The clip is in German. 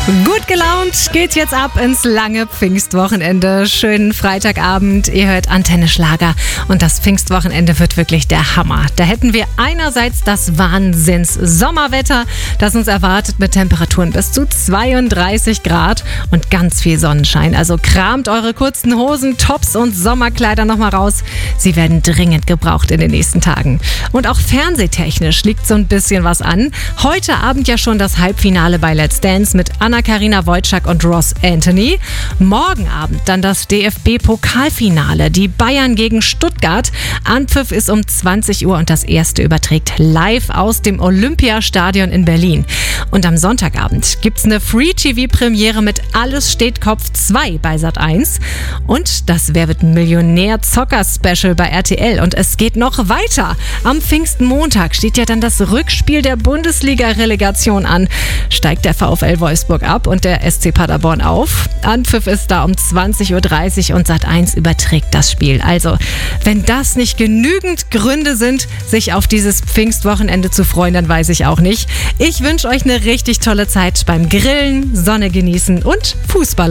Gut gelaunt geht's jetzt ab ins lange Pfingstwochenende. Schönen Freitagabend. Ihr hört Antenne Schlager und das Pfingstwochenende wird wirklich der Hammer. Da hätten wir einerseits das Wahnsinns-Sommerwetter, das uns erwartet mit Temperaturen bis zu 32 Grad und ganz viel Sonnenschein. Also kramt eure kurzen Hosen, Tops und Sommerkleider nochmal raus. Sie werden dringend gebraucht in den nächsten Tagen. Und auch fernsehtechnisch liegt so ein bisschen was an. Heute Abend ja schon das Halbfinale bei Let's Dance mit Anna-Karina Wojcik und Ross Anthony. Morgen Abend dann das DFB-Pokalfinale. Die Bayern gegen Stuttgart. Anpfiff ist um 20 Uhr und das erste überträgt live aus dem Olympiastadion in Berlin. Und am Sonntagabend gibt's eine Free-TV-Premiere mit Alles steht Kopf 2 bei Sat.1. Und das Wer wird Millionär-Zocker-Special bei RTL. Und es geht noch weiter. Am Pfingstmontag steht ja dann das Rückspiel der Bundesliga-Relegation an. Steigt der VfL Wolfsburg ab und der SC Paderborn auf. Anpfiff ist da um 20.30 Uhr und Sat.1 überträgt das Spiel. Also, wenn das nicht genügend Gründe sind, sich auf dieses Pfingstwochenende zu freuen, dann weiß ich auch nicht. Ich wünsche euch eine richtig tolle Zeit beim Grillen, Sonne genießen und Fußball.